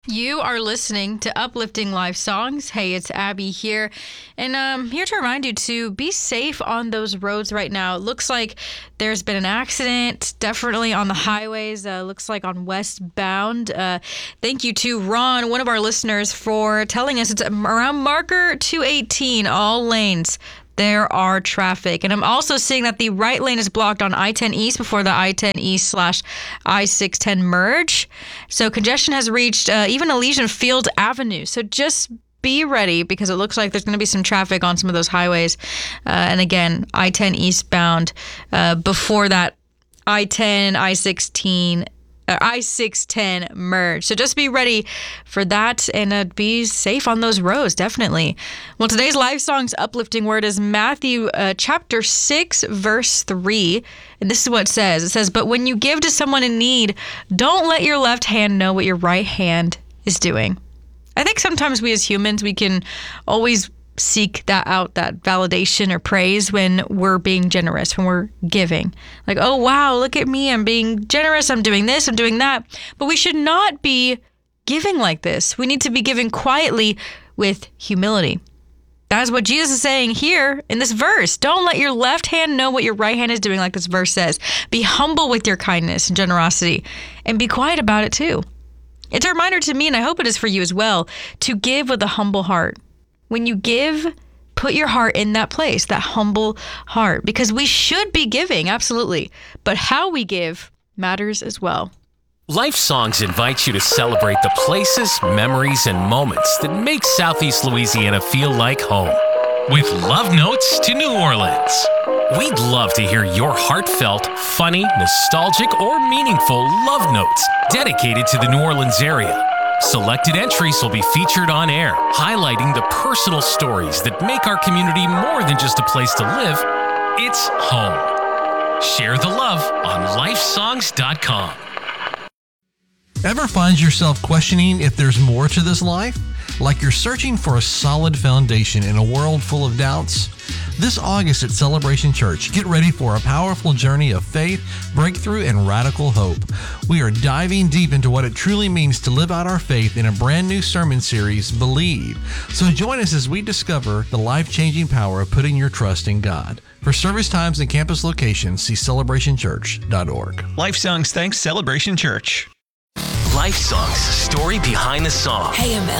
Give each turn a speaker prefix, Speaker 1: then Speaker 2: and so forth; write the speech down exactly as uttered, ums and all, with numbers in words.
Speaker 1: You are listening to Uplifting Life Songs. Hey, it's Abby here. And I'm here to remind you to be safe on those roads right now. It looks like there's been an accident, definitely on the highways. Uh, looks like on westbound. Uh, thank you to Ron, one of our listeners, for telling us it's around marker two eighteen, all lanes. There are traffic. And I'm also seeing that the right lane is blocked on I ten East before the I ten East slash I six ten merge. So congestion has reached uh, even Elysian Field Avenue. So just be ready because it looks like there's going to be some traffic on some of those highways. Uh, and again, I ten eastbound uh, before that I ten, I sixteen, uh, I six ten merge. So just be ready for that and uh, be safe on those roads, definitely. Well, today's Life Song's uplifting word is Matthew uh, chapter six, verse three. And this is what it says. It says, "But when you give to someone in need, don't let your left hand know what your right hand is doing." I think sometimes we as humans, we can always seek that out, that validation or praise when we're being generous, when we're giving. Like, oh, wow, look at me. I'm being generous. I'm doing this. I'm doing that. But we should not be giving like this. We need to be giving quietly with humility. That is what Jesus is saying here in this verse. Don't let your left hand know what your right hand is doing, like this verse says. Be humble with your kindness and generosity, and be quiet about it too. It's a reminder to me, and I hope it is for you as well, to give with a humble heart. When you give, put your heart in that place, that humble heart, because we should be giving, absolutely. But how we give matters as well.
Speaker 2: Life Songs invites you to celebrate the places, memories, and moments that make Southeast Louisiana feel like home. With love notes to New Orleans. We'd love to hear your heartfelt, funny, nostalgic, or meaningful love notes dedicated to the New Orleans area. Selected entries will be featured on air, highlighting the personal stories that make our community more than just a place to live. It's home. Share the love on life songs dot com.
Speaker 3: Ever find yourself questioning if there's more to this life? Like you're searching for a solid foundation in a world full of doubts? This August at Celebration Church, get ready for a powerful journey of faith, breakthrough, and radical hope. We are diving deep into what it truly means to live out our faith in a brand new sermon series, Believe. So join us as we discover the life-changing power of putting your trust in God. For service times and campus locations, see celebration church dot org.
Speaker 4: Life Songs thanks Celebration Church.
Speaker 2: Life Songs, story behind the song.
Speaker 5: A M